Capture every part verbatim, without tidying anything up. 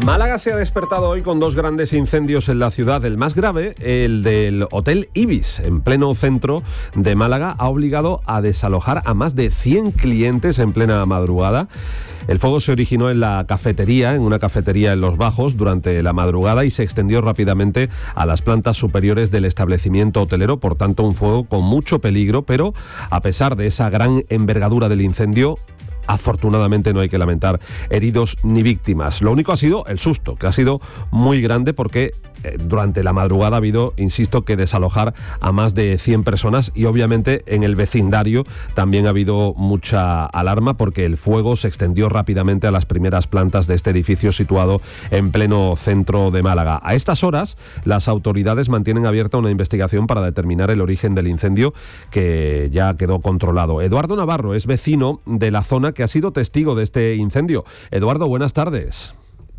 Málaga se ha despertado hoy con dos grandes incendios en la ciudad. El más grave, el del Hotel Ibis, en pleno centro de Málaga, ha obligado a desalojar a más de cien clientes en plena madrugada. El fuego se originó en la cafetería, en una cafetería en Los Bajos, durante la madrugada y se extendió rápidamente a las plantas superiores del establecimiento hotelero. Por tanto, un fuego con mucho peligro, pero a pesar de esa gran envergadura del incendio, afortunadamente no hay que lamentar heridos ni víctimas. Lo único ha sido el susto, que ha sido muy grande porque eh, durante la madrugada ha habido, insisto, que desalojar a más de cien personas y obviamente en el vecindario también ha habido mucha alarma porque el fuego se extendió rápidamente a las primeras plantas de este edificio situado en pleno centro de Málaga. A estas horas, las autoridades mantienen abierta una investigación para determinar el origen del incendio, que ya quedó controlado. Eduardo Navarro es vecino de la zona que ha sido testigo de este incendio. Eduardo, buenas tardes.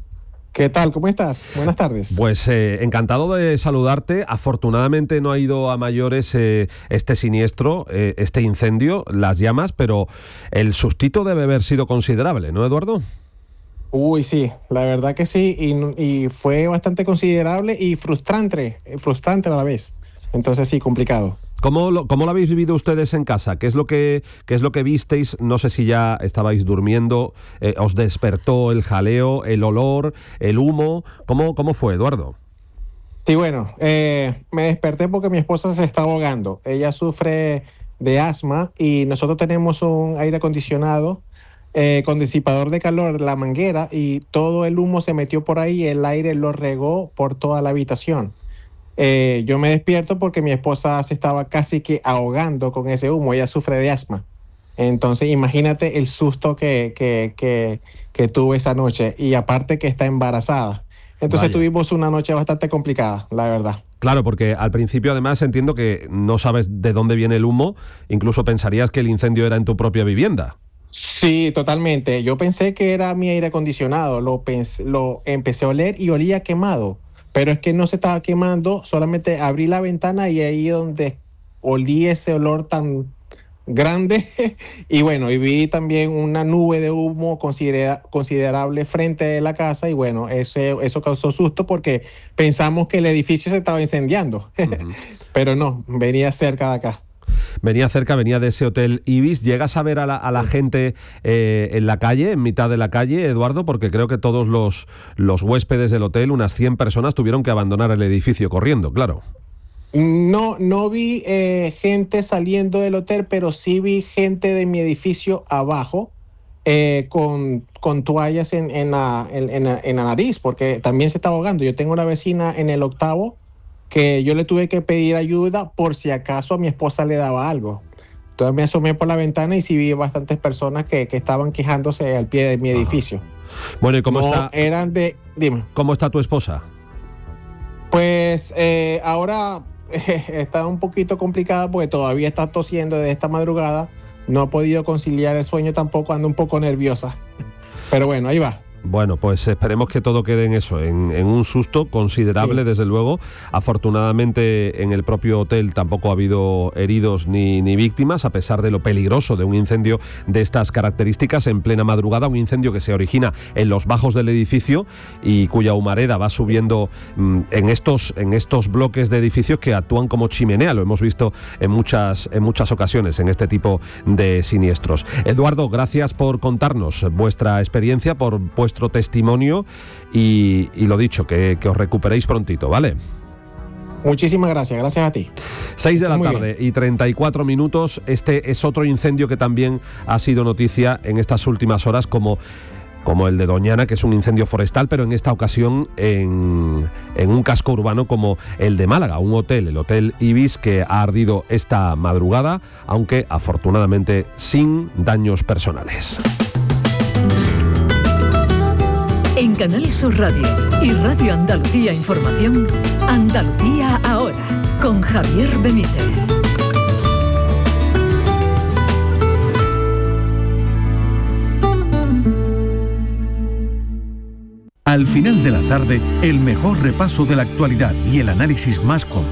¿Qué tal? ¿Cómo estás? Buenas tardes. Pues eh, encantado de saludarte. Afortunadamente no ha ido a mayores eh, este siniestro, eh, este incendio, las llamas, pero el sustito debe haber sido considerable, ¿no, Eduardo? Uy, sí, la verdad que sí, y, y fue bastante considerable y frustrante, frustrante a la vez. Entonces sí, complicado. ¿Cómo lo, ¿Cómo lo habéis vivido ustedes en casa? ¿Qué es lo que, qué es lo que visteis? No sé si ya estabais durmiendo, eh, os despertó el jaleo, el olor, el humo. ¿Cómo, cómo fue, Eduardo? Sí, bueno, eh, me desperté porque mi esposa se está ahogando. Ella sufre de asma y nosotros tenemos un aire acondicionado eh, con disipador de calor, la manguera, y todo el humo se metió por ahí y el aire lo regó por toda la habitación. Eh, yo me despierto porque mi esposa se estaba casi que ahogando con ese humo. Ella sufre de asma. Entonces, imagínate el susto que, que, que, que tuve esa noche. Y aparte que está embarazada. Entonces, Vaya. Tuvimos una noche bastante complicada, la verdad. Claro, porque al principio además entiendo que no sabes de dónde viene el humo. Incluso pensarías que el incendio era en tu propia vivienda. Sí, totalmente. Yo pensé que era mi aire acondicionado. Lo, pens- lo empecé a oler y olía quemado. Pero es que no se estaba quemando, solamente abrí la ventana y ahí donde olí ese olor tan grande. Y bueno, y vi también una nube de humo considera- considerable frente de la casa y bueno, eso, eso causó susto porque pensamos que el edificio se estaba incendiando. Uh-huh. Pero no, venía cerca de acá. Venía cerca, venía de ese Hotel Ibis. ¿Llegas a ver a la, a la gente eh, en la calle, en mitad de la calle, Eduardo? Porque creo que todos los, los huéspedes del hotel, unas cien personas, tuvieron que abandonar el edificio corriendo, claro. No, no vi eh, gente saliendo del hotel, pero sí vi gente de mi edificio abajo eh, con, con toallas en, en, la, en, en, la, en la nariz, porque también se estaba ahogando. Yo tengo una vecina en el octavo que yo le tuve que pedir ayuda por si acaso a mi esposa le daba algo. Entonces me asomé por la ventana y sí vi bastantes personas que, que estaban quejándose al pie de mi edificio. Bueno, ¿y cómo no está? Eran de... Dime. ¿Cómo está tu esposa? Pues eh, ahora eh, está un poquito complicada porque todavía está tosiendo de esta madrugada. No ha podido conciliar el sueño tampoco, anda un poco nerviosa. Pero bueno, ahí va. Bueno, pues esperemos que todo quede en eso, en, en un susto considerable, sí. Desde luego. Afortunadamente en el propio hotel tampoco ha habido heridos ni, ni víctimas, a pesar de lo peligroso de un incendio de estas características en plena madrugada, un incendio que se origina en los bajos del edificio y cuya humareda va subiendo mmm, en, estos, en estos bloques de edificios que actúan como chimenea. Lo hemos visto en muchas, en muchas ocasiones en este tipo de siniestros. Eduardo, gracias por contarnos vuestra experiencia, por vuestro testimonio y, y lo dicho, que, que os recuperéis prontito, ¿vale? Muchísimas gracias, gracias a ti. seis de la tarde y treinta y cuatro minutos. Este es otro incendio que también ha sido noticia en estas últimas horas, como, como el de Doñana, que es un incendio forestal, pero en esta ocasión en, en un casco urbano como el de Málaga, un hotel, el Hotel Ibis, que ha ardido esta madrugada, aunque afortunadamente sin daños personales. En Canal Sur Radio y Radio Andalucía Información, Andalucía Ahora, con Javier Benítez. Al final de la tarde, el mejor repaso de la actualidad y el análisis más completo